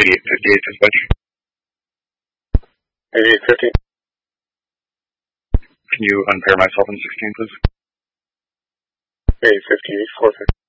8858 dispatch. 8850. Can you unpair myself in 16, please? 8858, 450.